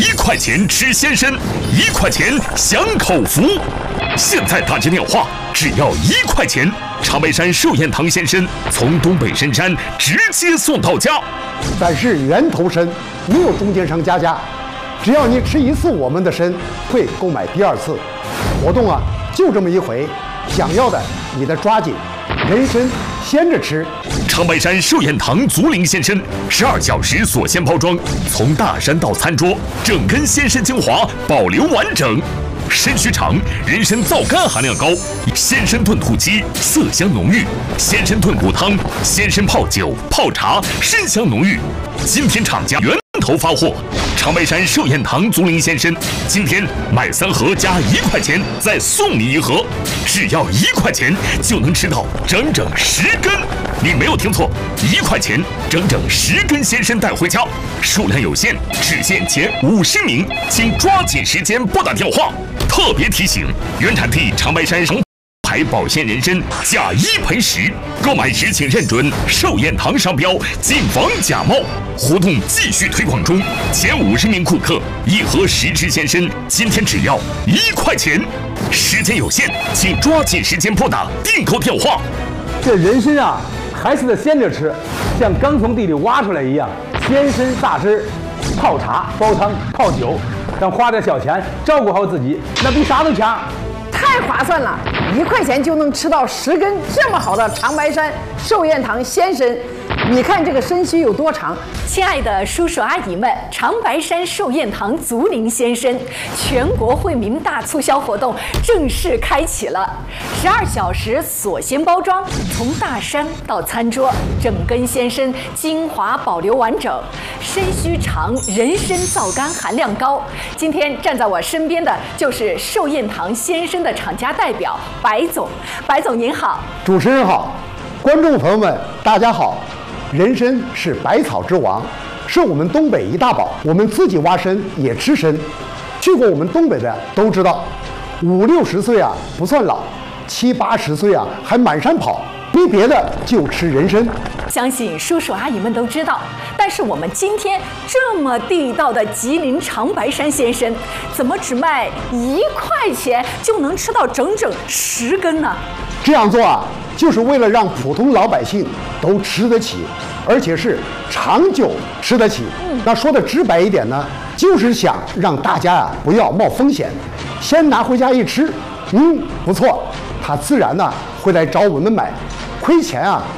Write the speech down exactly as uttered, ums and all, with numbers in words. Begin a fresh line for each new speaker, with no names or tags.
一块钱吃鲜参，一块钱享口福。现在打进电话，只要一块钱，长白山寿宴堂鲜参从东北深山直接送到家。
咱是源头参，没有中间商加价。只要你吃一次我们的参，会购买第二次。活动啊，就这么一回，想要的你得抓紧，人参鲜着吃。
长白山寿宴堂竹林鲜参，十二小时锁鲜包装，从大山到餐桌，整根鲜参精华保留完整。参须长，人参皂苷含量高，鲜参炖土鸡色香浓郁，鲜参炖骨汤，鲜参泡酒泡茶参香浓郁。今天厂家源头发货，长白山寿宴堂竹林鲜参，今天买三盒加一块钱，再送你一盒，只要一块钱就能吃到整整十根。你没有听错，一块钱整整十根鲜参带回家，数量有限，只限前五十名，请抓紧时间拨打电话。特别提醒：原产地长白山生牌保鲜人参，假一赔十。购买时请认准寿宴堂商标，谨防假冒。活动继续推广中，前五十名顾客一盒十支鲜参，今天只要一块钱。时间有限，请抓紧时间拨打订购电话。
这人参啊，还是得鲜着吃，像刚从地里挖出来一样，鲜参榨汁、泡茶、煲汤、泡酒，咱花点小钱照顾好自己，那比啥都强。
太划算了，一块钱就能吃到十根这么好的长白山寿宴堂鲜参。你看这个参须有多长？
亲爱的叔叔阿姨们，长白山寿宴堂竹林鲜参全国惠民大促销活动正式开启了，十二小时锁鲜包装，从大山到餐桌，整根鲜参精华保留完整，参须长，人参皂苷含量高。今天站在我身边的就是寿宴堂鲜参的厂家代表白总，白总您好。
主持人好，观众朋友们大家好。人参是百草之王，是我们东北一大宝。我们自己挖参也吃参，去过我们东北的都知道，五六十岁啊不算老，七八十岁啊还满山跑，没别的就吃人参。
相信叔叔阿姨们都知道，但是我们今天这么地道的吉林长白山鲜参，怎么只卖一块钱就能吃到整整十根呢？
这样做啊，就是为了让普通老百姓都吃得起，而且是长久吃得起。嗯、那说的直白一点呢，就是想让大家啊不要冒风险，先拿回家一吃，嗯，不错，他自然呢会来找我们买，亏钱啊